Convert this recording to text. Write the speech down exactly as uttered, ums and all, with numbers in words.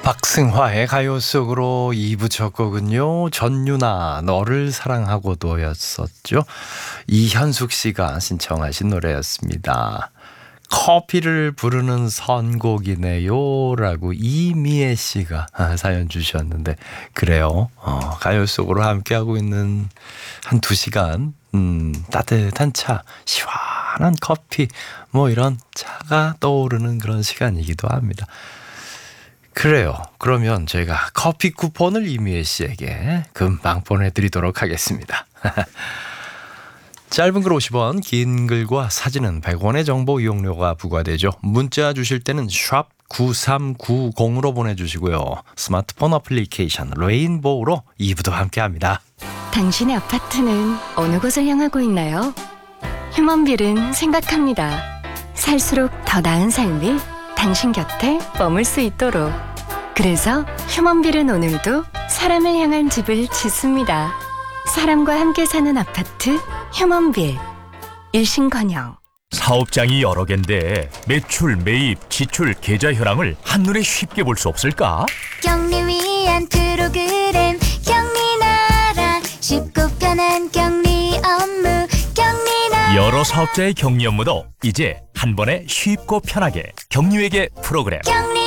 박승화의 가요 속으로 이 부 첫 곡은요, 전유나 너를 사랑하고도 였었죠. 이현숙 씨가 신청하신 노래였습니다. 커피를 부르는 선곡이네요 라고 이미애 씨가 사연 주셨는데, 그래요, 어, 가요 속으로 함께하고 있는 한 두 시간, 음, 따뜻한 차, 시원한 커피, 뭐 이런 차가 떠오르는 그런 시간이기도 합니다. 그래요. 그러면 저희가 커피 쿠폰을 이미애 씨에게 금방 보내드리도록 하겠습니다. 짧은 글 오십 원, 긴 글과 사진은 백 원의 정보 이용료가 부과되죠. 문자 주실 때는 샵 구삼구공으로 보내주시고요. 스마트폰 어플리케이션 레인보우로 이 부도 함께합니다. 당신의 아파트는 어느 곳을 향하고 있나요? 휴먼빌은 생각합니다. 살수록 더 나은 삶이 당신 곁에 머물 수 있도록. 그래서 휴먼빌은 오늘도 사람을 향한 집을 짓습니다. 사람과 함께 사는 아파트 휴먼빌. 일신건영. 사업장이 여러 갠데 매출, 매입, 지출, 계좌 현황을 한눈에 쉽게 볼 수 없을까? 격리 위한 프로그램 격리나라, 쉽고 편한 격리 업무 격리나라. 여러 사업자의 격리 업무도 이제 한 번에 쉽고 편하게 격리회계 프로그램. 격리